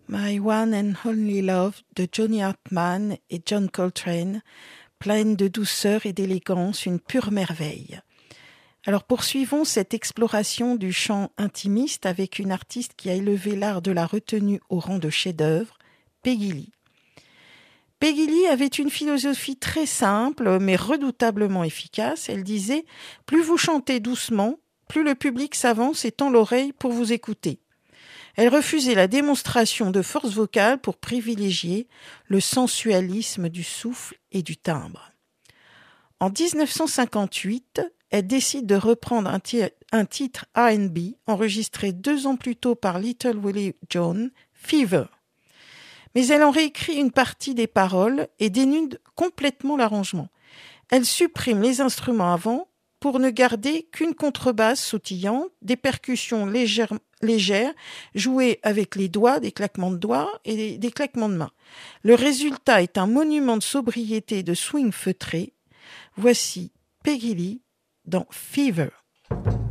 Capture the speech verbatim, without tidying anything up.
My One and Only Love de Johnny Hartman et John Coltrane, pleine de douceur et d'élégance, une pure merveille. Alors poursuivons cette exploration du chant intimiste avec une artiste qui a élevé l'art de la retenue au rang de chef-d'œuvre, Peggy Lee. Peggy Lee avait une philosophie très simple mais redoutablement efficace. Elle disait « Plus vous chantez doucement, plus le public s'avance et tend l'oreille pour vous écouter ». Elle refusait la démonstration de force vocale pour privilégier le sensualisme du souffle et du timbre. En dix-neuf cent cinquante-huit, elle décide de reprendre un, t- un titre R and B enregistré deux ans plus tôt par Little Willie John, Fever. Mais elle en réécrit une partie des paroles et dénude complètement l'arrangement. Elle supprime les instruments avant pour ne garder qu'une contrebasse sautillante, des percussions légères, légères jouées avec les doigts, des claquements de doigts et des, des claquements de mains. Le résultat est un monument de sobriété et de swing feutré. Voici Peggy Lee dans Fever.